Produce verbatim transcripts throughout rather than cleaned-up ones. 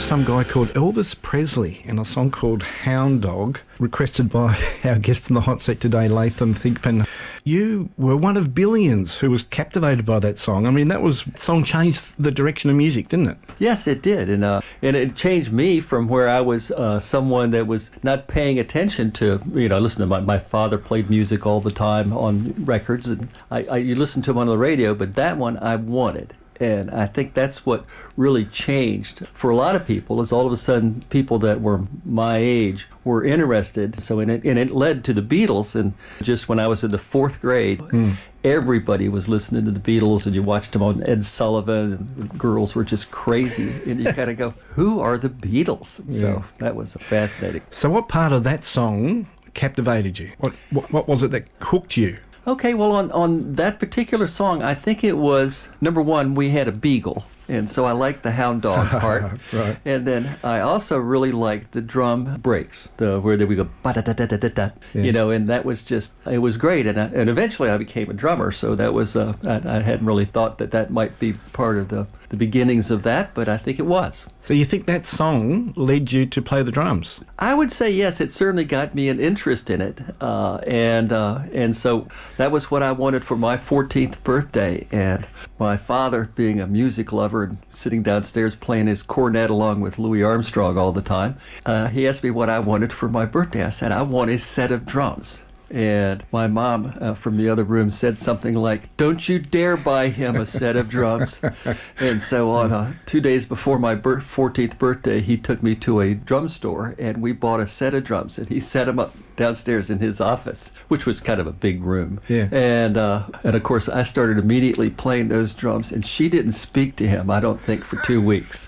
was some guy called Elvis Presley in a song called Hound Dog, requested by our guest in the hot seat today, Latham Thigpen. You were one of billions who was captivated by that song. I mean, that was song changed the direction of music, didn't it? Yes, it did, and uh, and it changed me from where I was uh, someone that was not paying attention to. You know, listen to my my father played music all the time on records, and I, I you listen to him on the radio, but that one I wanted. And I think that's what really changed for a lot of people, is all of a sudden people that were my age were interested. So and it, and it led to the Beatles. And just when I was in the fourth grade, mm. everybody was listening to the Beatles, and you watched them on Ed Sullivan, and girls were just crazy. And you kind of go, who are the Beatles? Yeah. So that was fascinating. So what part of that song captivated you? What, what, what was it that hooked you? Okay, well, on, on that particular song, I think it was, number one, we had a beagle, and so I liked the hound dog part. Right. And then I also really liked the drum breaks, the where we go, ba-da-da-da-da-da-da, yeah. you know, and that was just, it was great. And I, and eventually I became a drummer, so that was, uh, I, I hadn't really thought that that might be part of the, the beginnings of that, but I think it was. So you think that song led you to play the drums? I would say yes. It certainly got me an interest in it, uh, and uh, and so that was what I wanted for my fourteenth birthday. And my father, being a music lover and sitting downstairs playing his cornet along with Louis Armstrong all the time, uh, he asked me what I wanted for my birthday. I said, I want a set of drums. And my mom uh, from the other room said something like, don't you dare buy him a set of drums. And so on uh, two days before my bir- fourteenth birthday, he took me to a drum store, and we bought a set of drums, and he set them up downstairs in his office, which was kind of a big room. Yeah. And uh, and of course, I started immediately playing those drums, and she didn't speak to him, I don't think, for two weeks.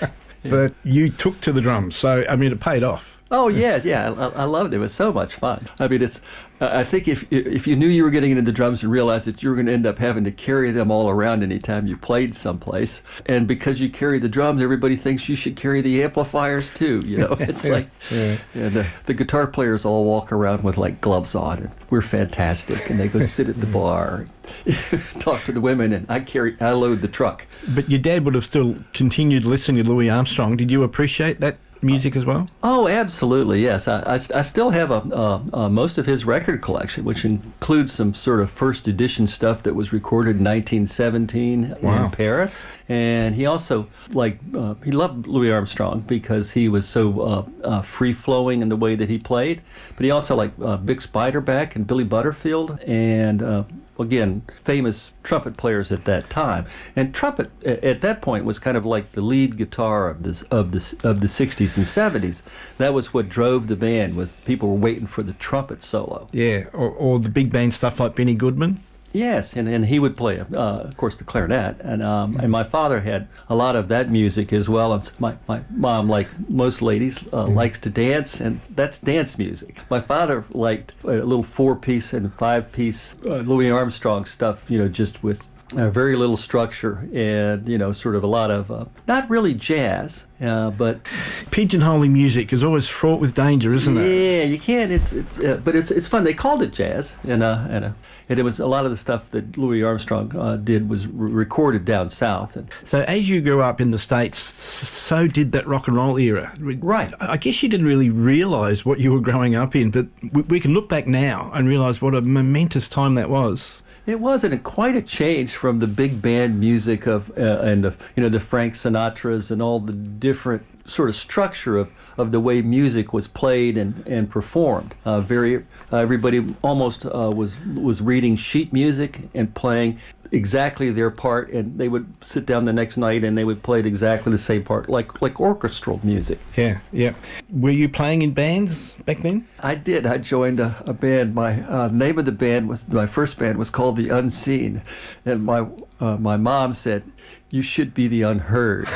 But you took to the drums, so, I mean, it paid off. Oh, yeah, yeah, I, I loved it. It was so much fun. I mean, it's. Uh, I think if if you knew you were getting into the drums and realized that you were going to end up having to carry them all around anytime you played someplace, and because you carry the drums, everybody thinks you should carry the amplifiers too. You know, it's like, yeah. and the, the guitar players all walk around with like gloves on, and we're fantastic, and they go sit at the bar, and talk to the women, and I carry, I load the truck. But your dad would have still continued listening to Louis Armstrong. Did you appreciate that music as well? Oh, absolutely, yes. I, I, I still have a, uh, uh, most of his record collection, which includes some sort of first edition stuff that was recorded in nineteen seventeen wow. in Paris. And he also, like, uh, he loved Louis Armstrong because he was so uh, uh, free-flowing in the way that he played. But he also liked uh, Bix Beiderbecke and Billy Butterfield, and uh, again, famous trumpet players at that time. And trumpet at that point was kind of like the lead guitar of this of the of the sixties and seventies. That was what drove the band, was people were waiting for the trumpet solo. Yeah, or, or the big band stuff like Benny Goodman. Yes, and, and he would play, uh, of course, the clarinet, and um, mm-hmm. and my father had a lot of that music as well. And my, my mom, like most ladies, uh, mm-hmm. likes to dance, and that's dance music. My father liked a little four-piece and five-piece uh, Louis Armstrong stuff, you know, just with uh, very little structure and, you know, sort of a lot of, uh, not really jazz, uh, but... Pigeonholing music is always fraught with danger, isn't yeah, it? Yeah, you can't, it's, it's, uh, but it's it's fun. They called it jazz, and, uh, and, uh, and it was a lot of the stuff that Louis Armstrong uh, did was re- recorded down south. And so as you grew up in the States, so did that rock and roll era. Right. I guess you didn't really realise what you were growing up in, but we, we can look back now and realise what a momentous time that was. It was, and quite a change from the big band music of uh, and the you know the Frank Sinatras and all the different sort of structure of, of the way music was played and, and performed. Uh, very uh, everybody almost uh, was was reading sheet music and playing exactly their part, and they would sit down the next night and they would play exactly the same part, like like orchestral music. Yeah, yeah. Were you playing in bands back then? I did. I joined a, a band. My uh, name of the band was, my first band was called The Unseen, and my uh, my mom said, "You should be the unheard."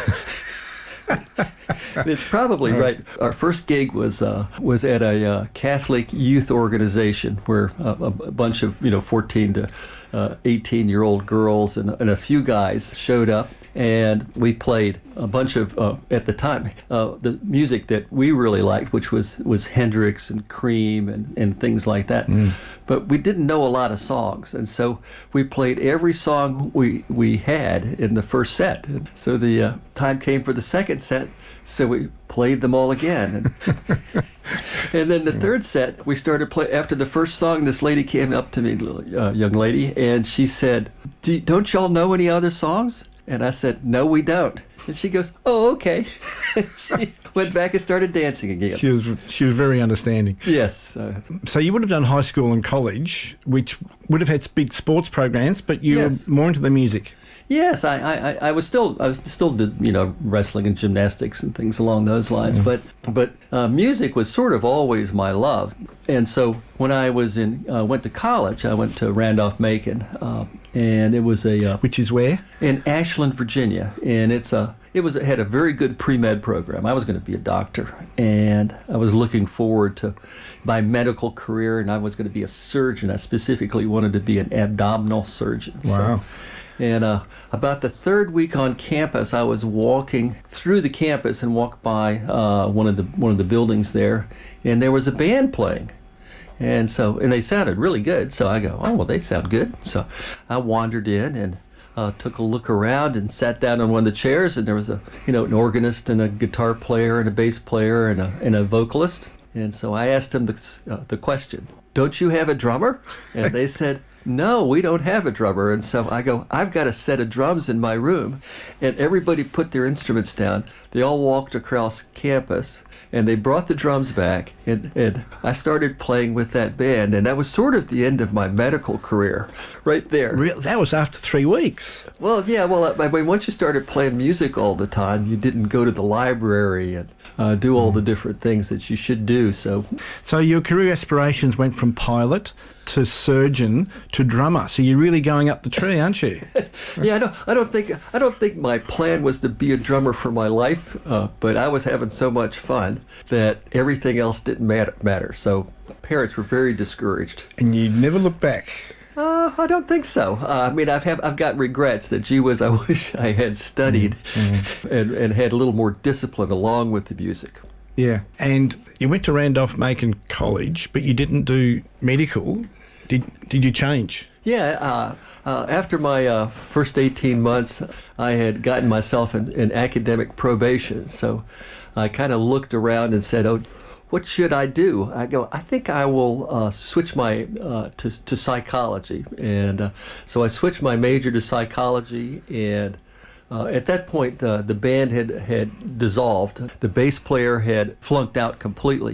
It's probably right. Our first gig was uh, was at a uh, Catholic youth organization where uh, a, a bunch of you know fourteen to eighteen year old girls and, and a few guys showed up, and we played a bunch of uh, at the time uh, the music that we really liked, which was was Hendrix and Cream and, and things like that. Mm. But we didn't know a lot of songs, and so we played every song we we had in the first set. So the uh, time came for the second set, so we played them all again. And, and then the third set, we started play. After the first song, this lady came up to me, uh, young lady, and she said, Do, "Don't y'all know any other songs?" And I said, "No, we don't." And she goes, "Oh, okay." She went back and started dancing again. She was she was very understanding. Yes. Uh, so you would have done high school and college, which would have had big sports programs, but you yes. were more into the music. Yes, I, I, I was still I was still did you know wrestling and gymnastics and things along those lines, mm. but but uh, music was sort of always my love. And so when I was in uh, went to college, I went to Randolph-Macon, uh, and it was a uh, which is where in Ashland, Virginia, and it's a it was it had a very good pre-med program. I was going to be a doctor, and I was looking forward to my medical career, and I was going to be a surgeon. I specifically wanted to be an abdominal surgeon. Wow. So, And uh, about the third week on campus, I was walking through the campus and walked by uh, one of the one of the buildings there, and there was a band playing, and so and they sounded really good. So I go, oh well, they sound good. So I wandered in and uh, took a look around and sat down on one of the chairs, and there was a you know an organist and a guitar player and a bass player and a and a vocalist. And so I asked them the uh, the question, "Don't you have a drummer?" And they said, "No, we don't have a drummer." And so I go, "I've got a set of drums in my room." And everybody put their instruments down. They all walked across campus, and they brought the drums back, and, and I started playing with that band. And that was sort of the end of my medical career right there. Real, that was after three weeks. Well, yeah, well, I mean, once you started playing music all the time, you didn't go to the library and uh, do all the different things that you should do. So, so your career aspirations went from pilot to surgeon to drummer. So you're really going up the tree, aren't you? Yeah, I don't. I don't think. I don't think my plan was to be a drummer for my life. Uh, but I was having so much fun that everything else didn't matter. Matter. So parents were very discouraged. And you never look back. Uh, I don't think so. Uh, I mean, I've have I've got regrets that, gee whiz, I wish I had studied mm-hmm. and and had a little more discipline along with the music. Yeah, and you went to Randolph-Macon College, but you didn't do medical. Did did you change? Yeah, uh, uh, after my uh, first eighteen months, I had gotten myself in, in academic probation. So I kind of looked around and said, "Oh, what should I do?" I go, "I think I will uh, switch my uh, to to psychology." And uh, so I switched my major to psychology, and Uh, at that point, the the band had, had dissolved. The bass player had flunked out completely,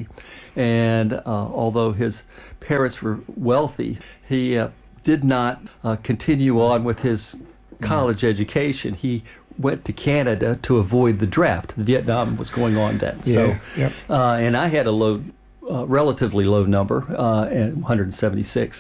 and uh, although his parents were wealthy, he uh, did not uh, continue on with his college education. He went to Canada to avoid the draft. Vietnam was going on then. Yeah, so, yep. uh, and I had a low, uh, relatively low number, uh, at one hundred seventy-six.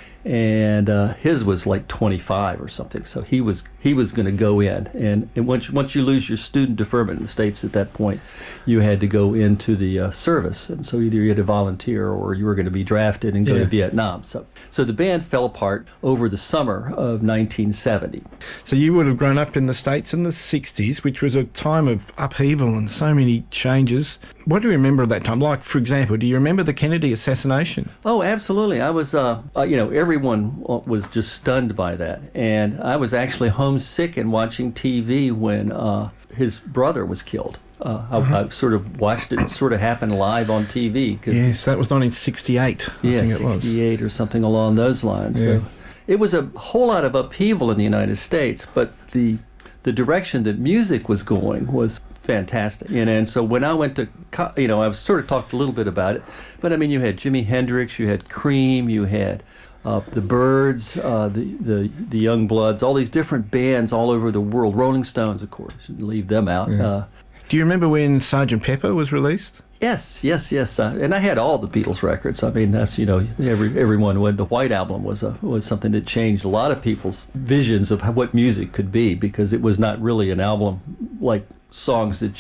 And uh, his was like twenty-five or something, so he was he was going to go in, and, and once once you lose your student deferment in the States at that point, you had to go into the uh, service, and so either you had to volunteer or you were going to be drafted and go yeah. to Vietnam. So so the band fell apart over the summer of nineteen seventy. So you would have grown up in the States in the sixties, which was a time of upheaval and so many changes. What do you remember of that time? Like, for example, do you remember the Kennedy assassination? Oh, absolutely. I was, uh, uh, you know, everyone was just stunned by that. And I was actually homesick and watching T V when uh, his brother was killed. Uh, I, uh-huh. I sort of watched it sort of happen live on T V. Yes, that was nineteen sixty-eight. I yeah, think it was. sixty-eight or something along those lines. Yeah. So it was a whole lot of upheaval in the United States, but the the direction that music was going was fantastic. And, and so when I went to, co- you know, I was sort of talked a little bit about it, but I mean, you had Jimi Hendrix, you had Cream, you had uh, the Byrds, uh, the, the the Young Bloods, all these different bands all over the world. Rolling Stones, of course, shouldn't leave them out. Yeah. Uh, Do you remember when Sergeant Pepper was released? Yes, yes, yes, uh, and I had all the Beatles records. I mean, that's you know, every everyone. When the White Album was a was something that changed a lot of people's visions of how, what music could be, because it was not really an album like songs that you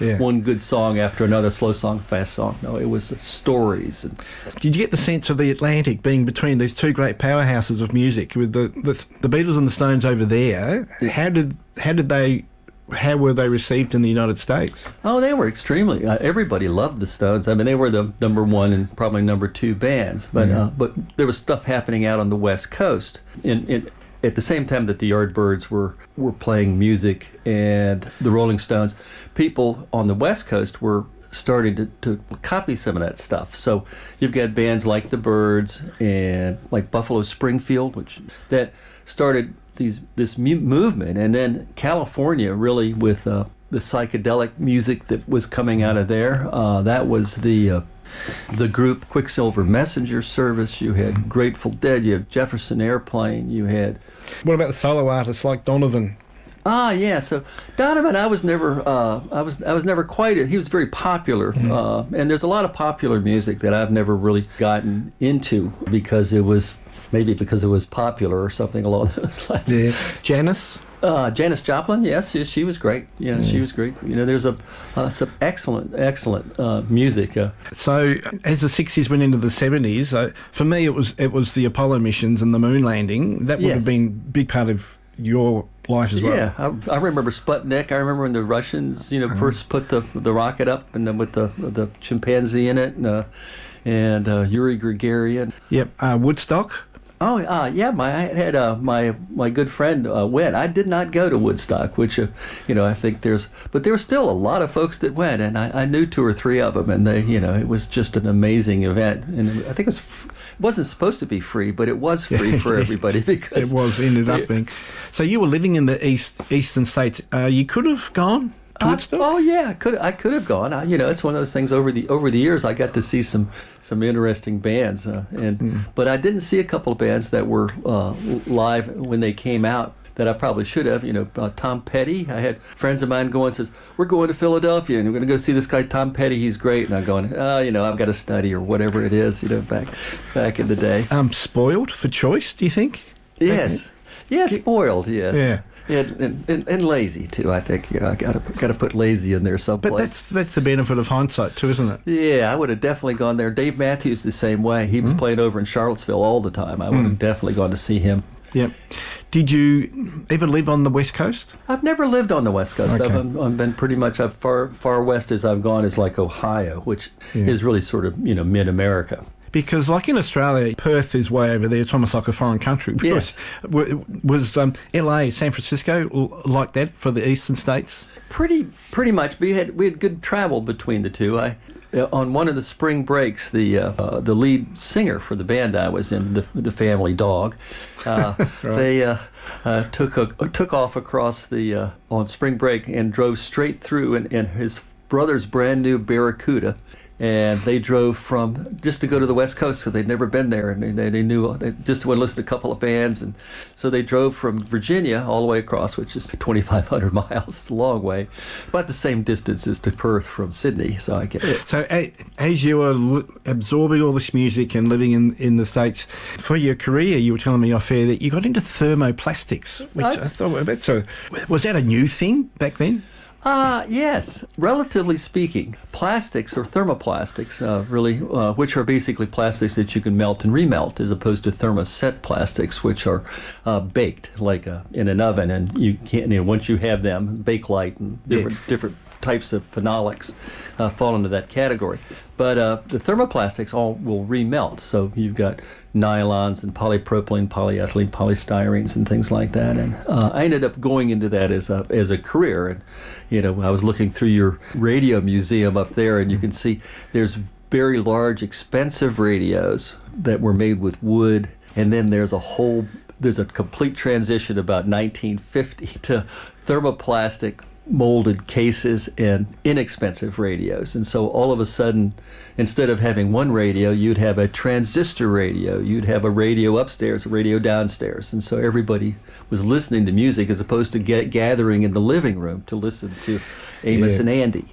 Yeah. one good song after another, slow song, fast song. No, it was stories. And Did you get the sense of the Atlantic being between these two great powerhouses of music, with the the, the Beatles and the Stones over there? How did how did they how were they received in the United States? Oh, they were extremely. Uh, everybody loved the Stones. I mean, they were the number one and probably number two bands. But Yeah. uh, but there was stuff happening out on the West Coast. In, in at the same time that the Yardbirds were were playing music and the Rolling Stones, people on the West Coast were starting to, to copy some of that stuff. So you've got bands like the Byrds and like Buffalo Springfield, which that started these this mu- movement, and then California really with uh, the psychedelic music that was coming out of there. Uh, that was the uh, the group Quicksilver Messenger Service. You had Grateful Dead. You had Jefferson Airplane. You had What about the solo artists like Donovan? Ah, yeah. So Donovan, I was never, uh, I was, I was never quite. A, he was very popular, uh, and there's a lot of popular music that I've never really gotten into because it was maybe because it was popular or something along those lines. Yeah. Janis? Uh, Janis Joplin, yes, she, she was great. Yeah, mm. she was great. You know, there's a uh, some excellent, excellent uh, music. Uh, So, as the sixties went into the seventies, uh, for me it was it was the Apollo missions and the moon landing. That would Yes. have been a big part of your life as well. Yeah, I, I remember Sputnik. I remember when the Russians, you know, first put the the rocket up, and then with the the chimpanzee in it, and, uh, and uh, Yuri Gagarin. Yep. Uh, Woodstock. Oh, uh, yeah, my I had uh, my my good friend uh, went. I did not go to Woodstock, which uh, you know I think there's, but there were still a lot of folks that went, and I, I knew two or three of them, and they, you know, it was just an amazing event, and I think it was it wasn't supposed to be free, but it was free for everybody because It was ended up it- being. So you were living in the east eastern states. Uh, you could have gone to Uh, Woodstock. oh yeah, I could I could have gone. I, you know, it's one of those things. Over the over the years, I got to see some some interesting bands, uh, and but I didn't see a couple of bands that were uh, live when they came out that I probably should have. You know, uh, Tom Petty. I had friends of mine going and says, "We're going to Philadelphia and we're going to go see this guy Tom Petty. He's great." And I'm going, "Oh, you know, I've got to study or whatever it is." You know, back back in the day. Um, spoiled for choice, do you think? Yes. Yeah, spoiled. Yes. Yeah. And, and, and, and lazy too. I think. You know, I got to got to put lazy in there someplace. But that's that's the benefit of hindsight too, isn't it? Yeah, I would have definitely gone there. Dave Matthews the same way. He was playing over in Charlottesville all the time. I would have definitely gone to see him. Yep. Did you ever live on the West Coast? I've never lived on the West Coast. Okay. I've, I've been pretty much I've far far west as I've gone is like Ohio, which Yeah. is really sort of you know mid America. Because, like in Australia, Perth is way over there. It's almost like a foreign country. Yes. Was, was um, L A, San Francisco l- like that for the eastern states? Pretty pretty much. We had we had good travel between the two. I uh, on one of the spring breaks, the uh, uh, the lead singer for the band I was in, the the Family Dog, uh, Right. they uh, uh, took a, took off across the uh, on spring break and drove straight through in, in his brother's brand new Barracuda. And they drove from just to go to the West Coast, so they'd never been there, and they, they knew they just want to listen to a couple of bands, and so they drove from Virginia all the way across, which is twenty-five hundred miles. It's a long way, about the same distance as to Perth from Sydney. So I get it. So, a- as you were l- absorbing all this music and living in, in the States, for your career, you were telling me off air that you got into thermoplastics, which I, I- I thought, that's a, was that a new thing back then? Uh, yes. Relatively speaking, plastics or thermoplastics, uh, really, uh, which are basically plastics that you can melt and remelt, as opposed to thermoset plastics, which are uh, baked like uh, in an oven, and you can't. You know, once you have them, Bakelite and different Yeah. different types of phenolics uh, fall into that category. But uh, the thermoplastics all will remelt. So you've got nylons and polypropylene, polyethylene, polystyrenes, and things like that. And uh, I ended up going into that as a as a career. And you know, I was looking through your radio museum up there, and you can see there's very large, expensive radios that were made with wood, and then there's a whole there's a complete transition about nineteen fifty to thermoplastic molded cases and inexpensive radios. And so all of a sudden, instead of having one radio, you'd have a transistor radio, you'd have a radio upstairs, a radio downstairs. And so everybody was listening to music as opposed to get gathering in the living room to listen to Amos Yeah. and Andy.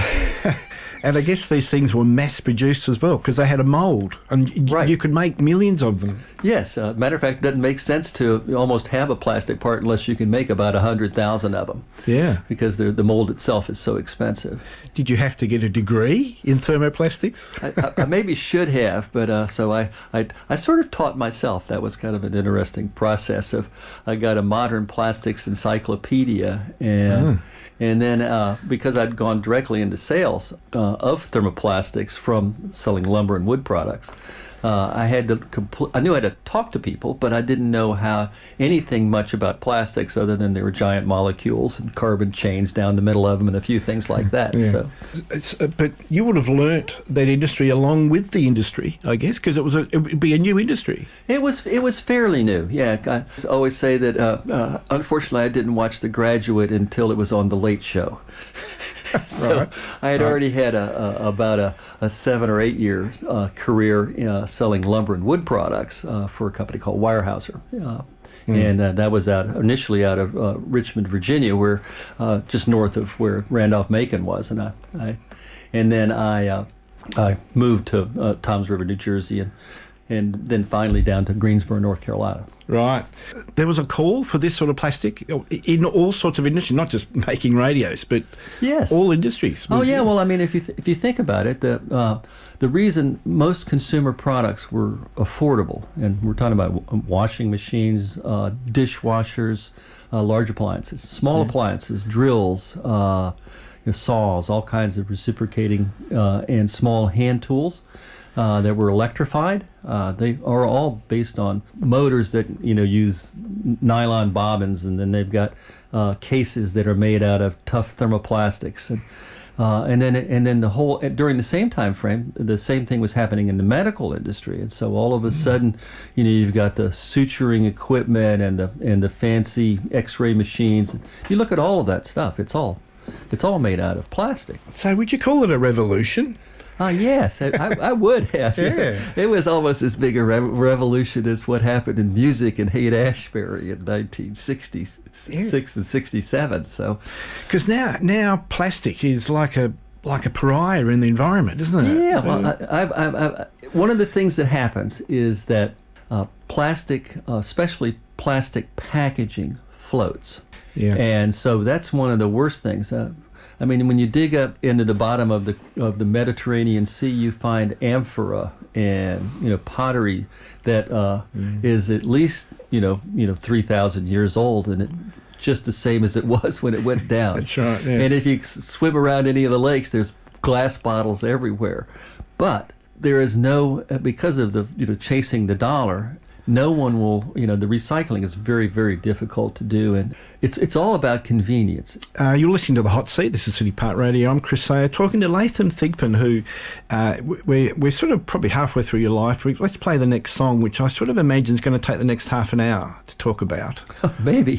And I guess these things were mass produced as well because they had a mold and y- Right. you could make millions of them. Yes, uh, matter of fact, it doesn't make sense to almost have a plastic part unless you can make about one hundred thousand of them. Yeah. Because because the the mold itself is so expensive. Did you have to get a degree in thermoplastics? I, I, I maybe should have, but uh, so I, I I sort of taught myself. That was kind of an interesting process. Of I got a modern plastics encyclopedia, and Oh. and then uh, because I'd gone directly into sales uh, of thermoplastics from selling lumber and wood products, uh, I had to compl- I knew how to talk to people, but I didn't know how anything much about plastics other than they were giant molecules and carbon chains down the middle of them and a few things like that. Yeah. So. It's, uh, but you would have learnt that industry along with the industry, I guess, because it was a, it would be a new industry. It was it was fairly new. Yeah, I always say that. Uh, uh, unfortunately, I didn't watch The Graduate until it was on The Late Show. So Right. I had Right. already had a, a about a, a seven or eight year uh, career uh, selling lumber and wood products uh, for a company called Weyerhaeuser. Uh, And uh, that was out initially out of uh, Richmond, Virginia, where uh, just north of where Randolph-Macon was, and I, I and then I uh, I moved to uh, Toms River, New Jersey, and and then finally down to Greensboro, North Carolina. Right. There was a call for this sort of plastic in all sorts of industries, not just making radios, but Yes. all industries. Oh Was- yeah, well, I mean, if you th- if you think about it, the uh, the reason most consumer products were affordable, and we're talking about w- washing machines, uh, dishwashers, uh, large appliances, small appliances, drills, uh, you know, saws, all kinds of reciprocating uh, and small hand tools. Uh, that were electrified. Uh, they are all based on motors that you know use n- nylon bobbins, and then they've got uh, cases that are made out of tough thermoplastics, and uh, and then and then the whole during the same time frame, the same thing was happening in the medical industry, and so all of a sudden, you know, you've got the suturing equipment and the and the fancy X-ray machines. You look at all of that stuff; it's all it's all made out of plastic. So would you call it a revolution? Ah, yes, I, I, I would have. Yeah. It was almost as big a re- revolution as what happened in music in Haight-Ashbury in nineteen sixty-six and sixty-seven. So, Because now, now plastic is like a like a pariah in the environment, isn't it? yeah, well, I, I've, I've, I've, one of the things that happens is that uh, plastic, uh, especially plastic packaging, floats. Yeah. And so that's one of the worst things. Uh, I mean, when you dig up into the bottom of the of the Mediterranean Sea, you find amphora and you know pottery that uh, is at least you know you know three thousand years old, and it just the same as it was when it went down. That's right, yeah. And if you s- swim around any of the lakes, there's glass bottles everywhere. But there is no uh, because of the you know chasing the dollar. No one will, you know, the recycling is very, very difficult to do, and it's it's all about convenience. Uh, you're listening to The Hot Seat. This is City Park Radio. I'm Chris Sayer, talking to Latham Thigpen, who uh, we're, we're sort of probably halfway through your life. We, let's play the next song, which I sort of imagine is going to take the next half an hour to talk about. Maybe.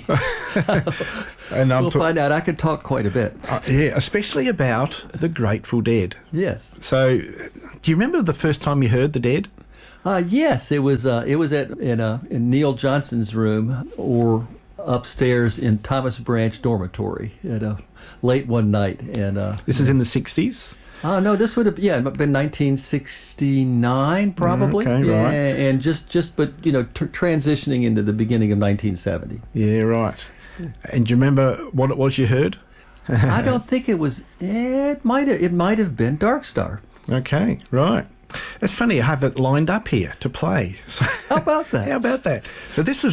And I'm We'll ta- find out. I could talk quite a bit. uh, yeah, especially about the Grateful Dead. Yes. So, do you remember the first time you heard the Dead? Uh, yes, it was. Uh, it was at in uh, in Neil Johnson's room or upstairs in Thomas Branch dormitory at uh, late one night, and uh, This is in the sixties. oh no, this would have yeah been nineteen sixty-nine probably. Okay, yeah, right. and just just but you know t- transitioning into the beginning of nineteen seventy. Yeah, right. And do you remember what it was you heard? I don't think it was. eh, It might have. It might have been Dark Star. Okay, right. It's funny, I have it lined up here to play. So, How about that? how about that? So this is